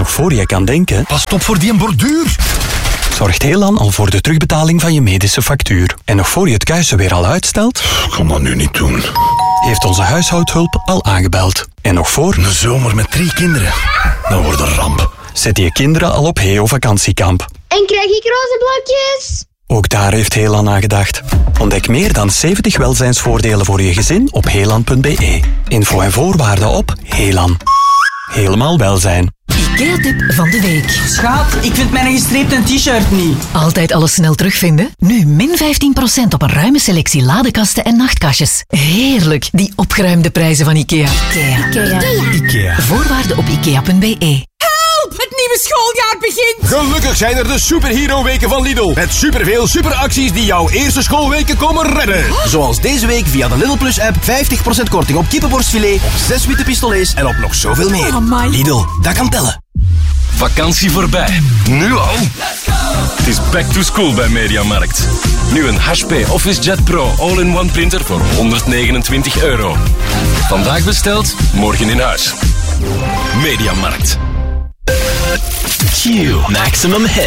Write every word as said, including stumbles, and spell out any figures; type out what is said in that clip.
nog voor je kan denken... Pas op voor die borduur. Zorgt Helan al voor de terugbetaling van je medische factuur. En nog voor je het kuisen weer al uitstelt... Ik kan dat nu niet doen. Heeft onze huishoudhulp al aangebeld. En nog voor... Een zomer met drie kinderen. Dat wordt een ramp. Zet je kinderen al op Heo vakantiekamp. En krijg ik roze blokjes? Ook daar heeft Helan aan gedacht. Ontdek meer dan zeventig welzijnsvoordelen voor je gezin op helan punt b e. Info en voorwaarden op Helan. Helemaal welzijn. IKEA-tip van de week. Schat, ik vind mijn gestreepte t-shirt niet. Altijd alles snel terugvinden? Nu min vijftien procent op een ruime selectie ladekasten en nachtkastjes. Heerlijk, die opgeruimde prijzen van IKEA. IKEA. Ikea. Ikea. Voorwaarden op ikea punt b e. Het nieuwe schooljaar begint. Gelukkig zijn er de Superhero-weken van Lidl. Met superveel superacties die jouw eerste schoolweken komen redden. Zoals deze week via de Lidl Plus-app vijftig procent korting op kippenborstfilet, op zes witte pistolets en op nog zoveel meer. Amai. Lidl, dat kan tellen. Vakantie voorbij. Nu al? Het is back to school bij Mediamarkt. Nu een H P OfficeJet Pro all-in-one printer voor honderdnegenentwintig euro. Vandaag besteld, morgen in huis. Mediamarkt. Q Maximum Hit.